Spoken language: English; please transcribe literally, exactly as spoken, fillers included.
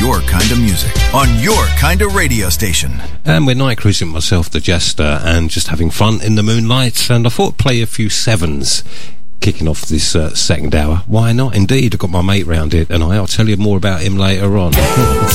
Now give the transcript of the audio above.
your kind of music on your kind of radio station. And we're night cruising myself, the Jester, and just having fun in the moonlight. And I thought I'd play a few sevens, kicking off this uh, second hour. Why not? Indeed, I've got my mate round it, and I'll tell you more about him later on.